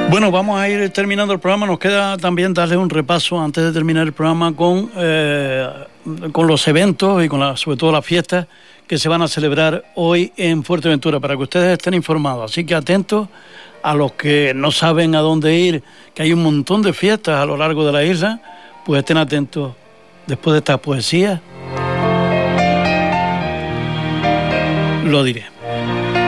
Bueno, vamos a ir terminando el programa. Nos queda también darle un repaso antes de terminar el programa con los eventos y sobre todo las fiestas que se van a celebrar hoy en Fuerteventura, para que ustedes estén informados. Así que atentos a los que no saben a dónde ir, que hay un montón de fiestas a lo largo de la isla, pues estén atentos después de esta poesía. Lo diré.